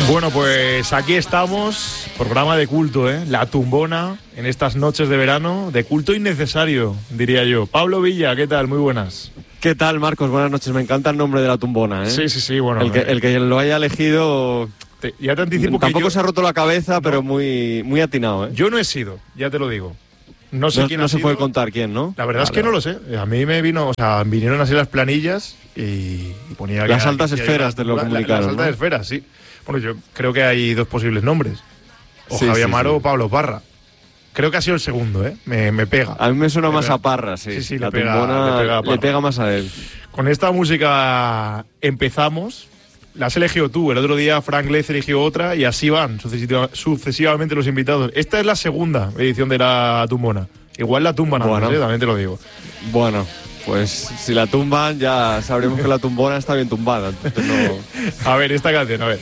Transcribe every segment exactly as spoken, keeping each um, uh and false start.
Bueno, pues aquí estamos, programa de culto, ¿eh? La Tumbona, en estas noches de verano, de culto innecesario, diría yo. Pablo Villa, ¿qué tal? Muy buenas. ¿Qué tal, Marcos? Buenas noches. Me encanta el nombre de La Tumbona, ¿eh? Sí, sí, sí, bueno. El que, eh, el que lo haya elegido... te, ya te anticipo Tampoco que yo, se ha roto la cabeza, no, pero muy, muy atinado, ¿eh? yo no he sido, ya te lo digo. No sé no, quién no ha se sido. puede contar quién, ¿no? La verdad vale, es que vale. no lo sé. A mí me vino, o sea, vinieron así las planillas y, y ponía... que Las era- altas que esferas era- te lo la- comunicaron, Las altas ¿no? esferas, sí. Bueno, yo creo que hay dos posibles nombres. O Sí, Javier sí, Amaro sí. o Pablo Parra. Creo que ha sido el segundo, ¿eh? Me, me pega. A mí me suena Me más pega. a Parra, sí. Sí, sí, La le pega- Tumbona le pega a Parra. le pega más a él. Con esta música empezamos. La has elegido tú. El otro día Frank Lez eligió otra y así van sucesiva- sucesivamente los invitados. Esta es la segunda edición de la Tumbona. Igual la tumban antes, Bueno. ¿eh? También te lo digo. Bueno, pues si la tumban ya sabremos que la tumbona está bien tumbada. Entonces no... A ver, esta canción, a ver.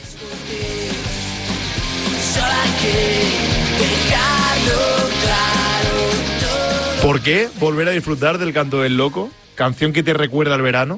Solo hay que dejarlo claro. ¿Por qué volver a disfrutar del Canto del Loco? Canción que te recuerda al verano.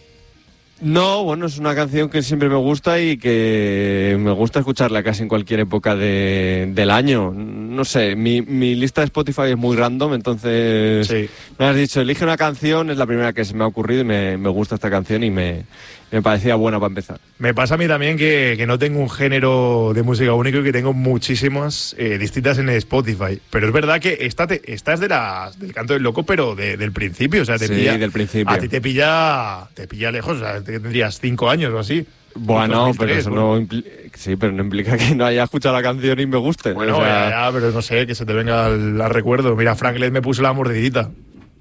No, bueno, es una canción que siempre me gusta y que me gusta escucharla casi en cualquier época de, del año. No sé, mi, mi lista de Spotify es muy random, entonces Sí. me has dicho, elige una canción, es la primera que se me ha ocurrido y me, me gusta esta canción y me, me parecía buena para empezar. Me pasa a mí también que, que no tengo un género de música único y que tengo muchísimas eh, distintas en Spotify. Pero es verdad que esta, te, esta es de la, del Canto del Loco, pero de- del principio. O sea, te Sí, pilla, del principio. A ti te pilla, te pilla lejos. O sea, te tendrías cinco años o así. Bueno, dos mil tres, pero eso bueno. no impli- sí, pero no implica que no haya escuchado la canción y me guste. Bueno, o sea, ya, ya, pero no sé, que se te venga al, al recuerdo. Mira, Frank Led me puso la mordidita.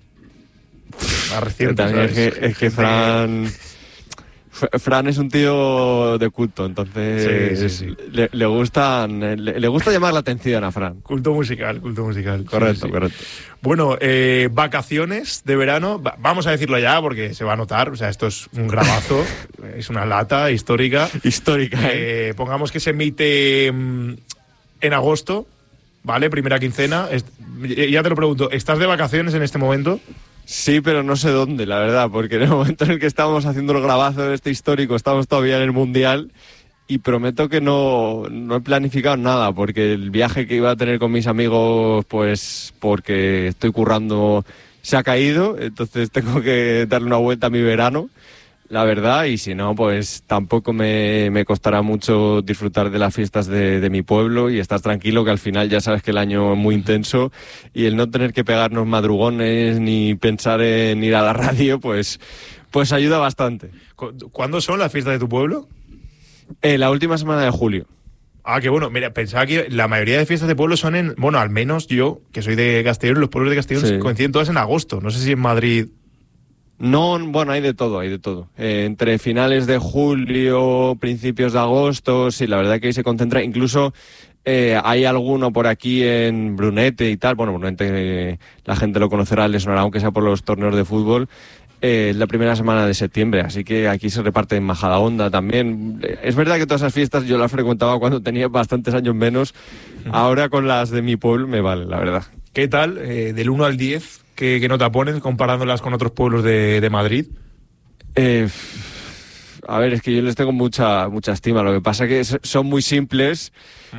Más reciente, también es ¿sabes? que, es que Fran... F- Fran es un tío de culto, entonces Sí, sí, sí. Le, le gustan, le, le gusta llamar la atención a Fran. Culto musical, culto musical. Correcto, Sí, sí, sí. correcto. Bueno, eh, vacaciones de verano, va- vamos a decirlo ya porque se va a notar, o sea, esto es un grabazo, es una lata histórica. Histórica, ¿eh? Eh, pongamos que se emite mm, en agosto, ¿vale? Primera quincena. Est- ya te lo pregunto, ¿estás de vacaciones en este momento? Sí, pero no sé dónde, la verdad, porque en el momento en el que estábamos haciendo el grabazo de este histórico, estamos todavía en el Mundial y prometo que no, no he planificado nada, porque el viaje que iba a tener con mis amigos, pues porque estoy currando, se ha caído, entonces tengo que darle una vuelta a mi verano, la verdad, y si no, pues tampoco me, me costará mucho disfrutar de las fiestas de, de mi pueblo y estar tranquilo, que al final ya sabes que el año es muy intenso y el no tener que pegarnos madrugones ni pensar en ir a la radio, pues, pues ayuda bastante. ¿Cu- ¿Cuándo son las fiestas de tu pueblo? Eh, la última semana de julio. Ah, que bueno, mira, pensaba que la mayoría de fiestas de pueblo son en, bueno, al menos yo, que soy de Castellón, los pueblos de Castellón Sí. coinciden todas en agosto. No sé si en Madrid. No, bueno, hay de todo, hay de todo. Eh, entre finales de julio, principios de agosto, sí, la verdad que ahí se concentra. Incluso eh, hay alguno por aquí en Brunete y tal. Bueno, Brunete, eh, la gente lo conocerá, le sonará, aunque sea por los torneos de fútbol. Eh, es la primera semana de septiembre, así que aquí se reparte en Majadahonda también. Eh, Es verdad que todas esas fiestas yo las frecuentaba cuando tenía bastantes años menos. Ahora con las de mi pueblo me vale, la verdad. ¿Qué tal? Eh, del uno al diez, ¿qué, qué nota pones comparándolas con otros pueblos de, de Madrid? Eh, a ver, es que yo les tengo mucha mucha estima. Lo que pasa es que so- son muy simples.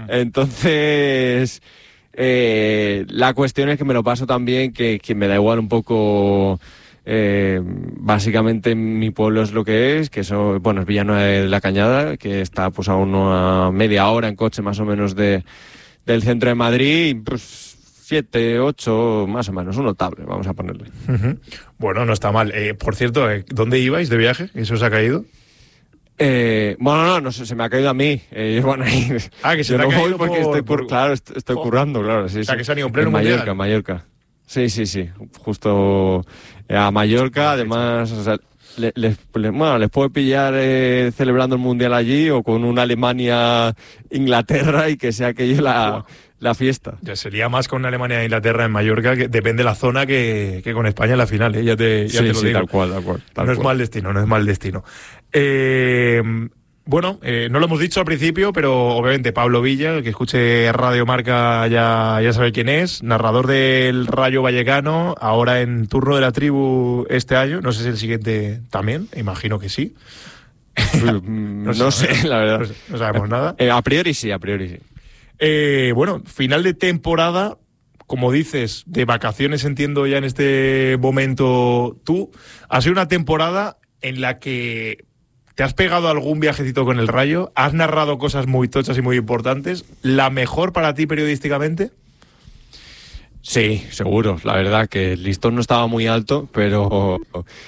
Entonces, eh, la cuestión es que me lo paso tan bien que, que me da igual un poco. Eh, básicamente mi pueblo es lo que es, que eso, bueno, es Villanueva de la Cañada, que está pues a una media hora en coche más o menos de, del centro de Madrid, y, pues siete, ocho, más o menos, un notable, vamos a ponerle. Ujú. Bueno, no está mal. Eh, por cierto, eh, ¿dónde ibais de viaje? ¿Eso os ha caído? Eh, bueno, no, no sé, se me ha caído a mí. Eh, bueno, ahí, Ah, que se yo te ha no caído voy porque por- estoy, cur- por- claro, est- estoy Oh. currando, claro. Sí, O sea, sí. que se han ido en pleno En mundial. Mallorca, Mallorca. Sí, sí, sí, justo eh, a Mallorca, además, o sea, le- les, le- bueno, les puede pillar eh, celebrando el mundial allí o con una Alemania-Inglaterra y que sea aquello la, Buah. la fiesta. Ya sería más con Alemania e Inglaterra en Mallorca, que depende de la zona, que, que con España en la final, ¿eh? Ya te, ya sí, te lo sí, digo. tal cual, tal cual. tal no es cual. mal destino, no es mal destino. Eh, bueno, eh, no lo hemos dicho al principio, pero obviamente Pablo Villa, el que escuche Radio Marca ya, ya sabe quién es, narrador del Rayo Vallecano, ahora en turno de la tribu este año, no sé si el siguiente también, imagino que sí. no, no sé, la verdad. No, no sabemos nada. Eh, a priori sí, a priori sí. Eh, bueno, final de temporada, como dices, de vacaciones entiendo ya en este momento tú. Ha sido una temporada en la que te has pegado algún viajecito con el Rayo, has narrado cosas muy tochas y muy importantes. ¿La mejor para ti periodísticamente? Sí, seguro. La verdad que el listón no estaba muy alto, pero